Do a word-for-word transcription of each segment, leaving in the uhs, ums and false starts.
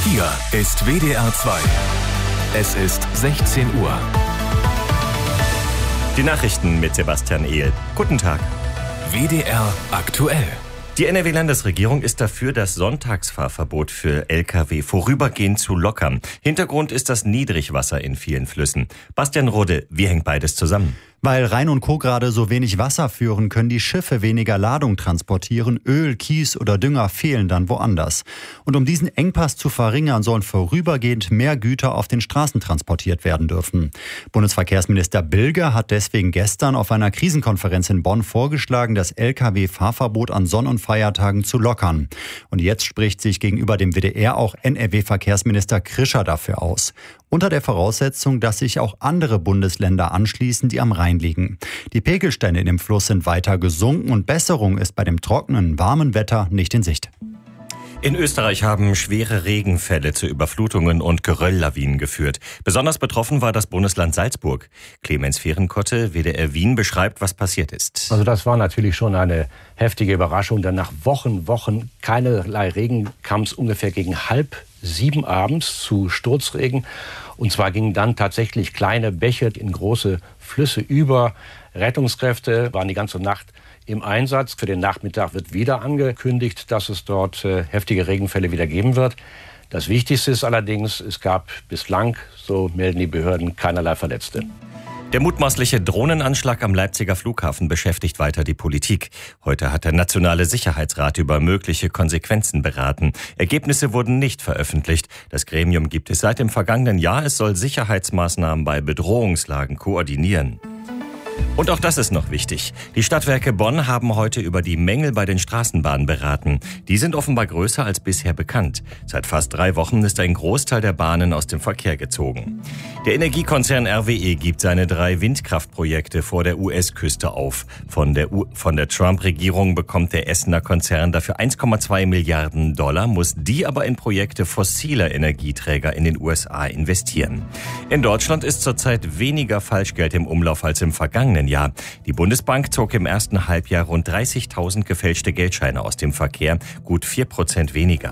Hier ist W D R zwei. Es ist sechzehn Uhr. Die Nachrichten mit Sebastian Ehl. Guten Tag. W D R aktuell. Die N R W-Landesregierung ist dafür, das Sonntagsfahrverbot für L K W vorübergehend zu lockern. Hintergrund ist das Niedrigwasser in vielen Flüssen. Bastian Rode, wie hängt beides zusammen? Weil Rhein und Co. gerade so wenig Wasser führen, können die Schiffe weniger Ladung transportieren. Öl, Kies oder Dünger fehlen dann woanders. Und um diesen Engpass zu verringern, sollen vorübergehend mehr Güter auf den Straßen transportiert werden dürfen. Bundesverkehrsminister Bilge hat deswegen gestern auf einer Krisenkonferenz in Bonn vorgeschlagen, das L K W-Fahrverbot an Sonn- und Feiertagen zu lockern. Und jetzt spricht sich gegenüber dem W D R auch N R W-Verkehrsminister Krischer dafür aus. Unter der Voraussetzung, dass sich auch andere Bundesländer anschließen, die am Rhein liegen. Die Pegelstände in dem Fluss sind weiter gesunken und Besserung ist bei dem trockenen, warmen Wetter nicht in Sicht. In Österreich haben schwere Regenfälle zu Überflutungen und Gerölllawinen geführt. Besonders betroffen war das Bundesland Salzburg. Clemens Fehrenkotte, W D R Wien, beschreibt, was passiert ist. Also das war natürlich schon eine heftige Überraschung, denn nach Wochen, Wochen keinerlei Regen kam es ungefähr gegen halb sieben abends zu Sturzregen. Und zwar gingen dann tatsächlich kleine Bäche in große Flüsse über. Rettungskräfte waren die ganze Nacht im Einsatz. Für den Nachmittag wird wieder angekündigt, dass es dort äh, heftige Regenfälle wieder geben wird. Das Wichtigste ist allerdings, es gab bislang, so melden die Behörden, keinerlei Verletzte. Der mutmaßliche Drohnenanschlag am Leipziger Flughafen beschäftigt weiter die Politik. Heute hat der Nationale Sicherheitsrat über mögliche Konsequenzen beraten. Ergebnisse wurden nicht veröffentlicht. Das Gremium gibt es seit dem vergangenen Jahr. Es soll Sicherheitsmaßnahmen bei Bedrohungslagen koordinieren. Und auch das ist noch wichtig. Die Stadtwerke Bonn haben heute über die Mängel bei den Straßenbahnen beraten. Die sind offenbar größer als bisher bekannt. Seit fast drei Wochen ist ein Großteil der Bahnen aus dem Verkehr gezogen. Der Energiekonzern R W E gibt seine drei Windkraftprojekte vor der U S-Küste auf. Von der, U- von der Trump-Regierung bekommt der Essener Konzern dafür eins Komma zwei Milliarden Dollar, muss die aber in Projekte fossiler Energieträger in den U S A investieren. In Deutschland ist zurzeit weniger Falschgeld im Umlauf als im vergangenen Jahr. Die Bundesbank zog im ersten Halbjahr rund dreißigtausend gefälschte Geldscheine aus dem Verkehr, gut vier Prozent weniger.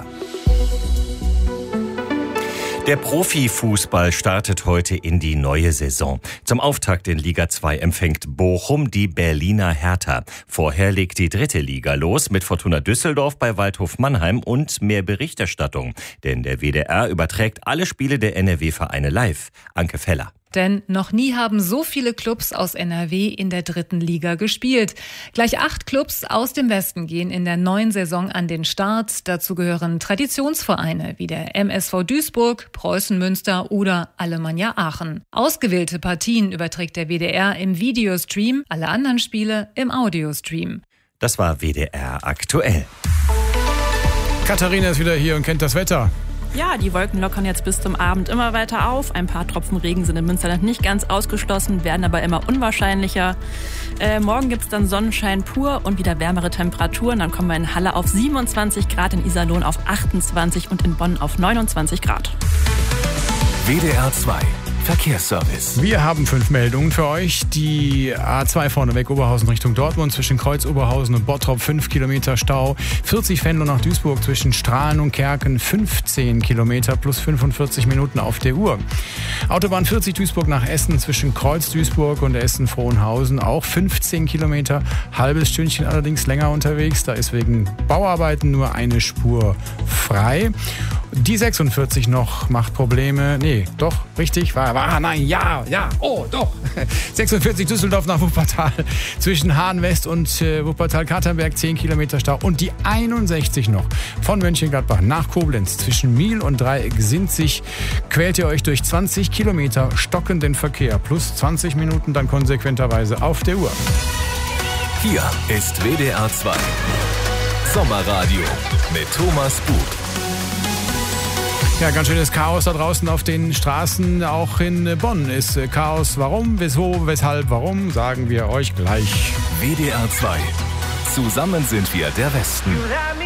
Der Profifußball startet heute in die neue Saison. Zum Auftakt in Liga zwei empfängt Bochum die Berliner Hertha. Vorher legt die dritte Liga los mit Fortuna Düsseldorf bei Waldhof Mannheim und mehr Berichterstattung. Denn der W D R überträgt alle Spiele der N R W-Vereine live. Anke Feller. Denn noch nie haben so viele Clubs aus N R W in der dritten Liga gespielt. Gleich acht Clubs aus dem Westen gehen in der neuen Saison an den Start. Dazu gehören Traditionsvereine wie der M S V Duisburg, Preußen Münster oder Alemannia Aachen. Ausgewählte Partien überträgt der W D R im Videostream, alle anderen Spiele im Audiostream. Das war W D R aktuell. Katharina ist wieder hier und kennt das Wetter. Ja, die Wolken lockern jetzt bis zum Abend immer weiter auf. Ein paar Tropfen Regen sind im Münsterland nicht ganz ausgeschlossen, werden aber immer unwahrscheinlicher. Äh, morgen gibt's dann Sonnenschein pur und wieder wärmere Temperaturen. Dann kommen wir in Halle auf siebenundzwanzig Grad, in Iserlohn auf achtundzwanzig und in Bonn auf neunundzwanzig Grad. W D R zwei Verkehrsservice. Wir haben fünf Meldungen für euch. Die A zwei vorneweg Oberhausen Richtung Dortmund zwischen Kreuz Oberhausen und Bottrop fünf Kilometer Stau. vierzig Venlo nach Duisburg zwischen Strahlen und Kerken fünfzehn Kilometer plus fünfundvierzig Minuten auf der Uhr. Autobahn vierzig Duisburg nach Essen zwischen Kreuz Duisburg und Essen-Frohnhausen auch fünfzehn Kilometer. Halbes Stündchen allerdings länger unterwegs. Da ist wegen Bauarbeiten nur eine Spur frei. Die sechsundvierzig noch macht Probleme. Nee, doch, richtig, war, war, nein, ja, ja, oh, doch. sechsundvierzig Düsseldorf nach Wuppertal zwischen Hahn West und äh, Wuppertal-Katernberg zehn Kilometer Stau. Und die einundsechzig noch von Mönchengladbach nach Koblenz zwischen Miel und Dreieck sind sich, quält ihr euch durch zwanzig Kilometer stockenden Verkehr plus zwanzig Minuten dann konsequenterweise auf der Uhr. Hier ist W D R zwei Sommerradio mit Thomas Buch. Ja, ganz schönes Chaos da draußen auf den Straßen. Auch in Bonn ist Chaos. Warum, wieso, weshalb, warum, sagen wir euch gleich. W D R zwei. Zusammen sind wir der Westen.